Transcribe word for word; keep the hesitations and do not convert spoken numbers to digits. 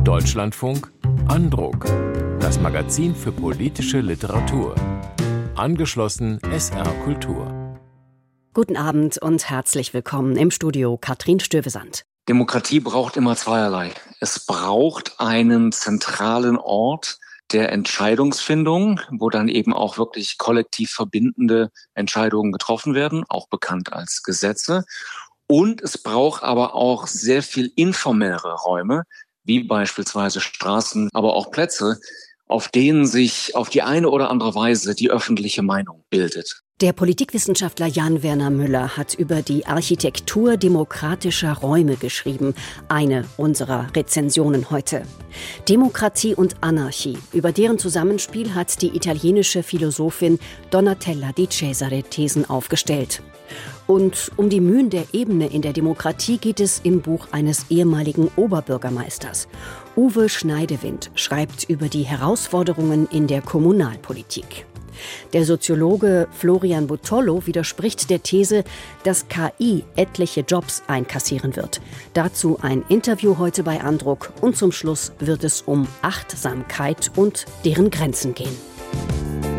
Deutschlandfunk Andruck, das Magazin für politische Literatur. Angeschlossen S R Kultur. Guten Abend und herzlich willkommen im Studio Katrin Stövesand. Demokratie braucht immer zweierlei. Es braucht einen zentralen Ort der Entscheidungsfindung, wo dann eben auch wirklich kollektiv verbindende Entscheidungen getroffen werden, auch bekannt als Gesetze. Und es braucht aber auch sehr viel informellere Räume, wie beispielsweise Straßen, aber auch Plätze, auf denen sich auf die eine oder andere Weise die öffentliche Meinung bildet. Der Politikwissenschaftler Jan-Werner Müller hat über die Architektur demokratischer Räume geschrieben. Eine unserer Rezensionen heute. Demokratie und Anarchie. Über deren Zusammenspiel hat die italienische Philosophin Donatella Di Cesare Thesen aufgestellt. Und um die Mühen der Ebene in der Demokratie geht es im Buch eines ehemaligen Oberbürgermeisters. Uwe Schneidewind schreibt über die Herausforderungen in der Kommunalpolitik. Der Soziologe Florian Bottollo widerspricht der These, dass K I etliche Jobs einkassieren wird. Dazu ein Interview heute bei Andruck und zum Schluss wird es um Achtsamkeit und deren Grenzen gehen.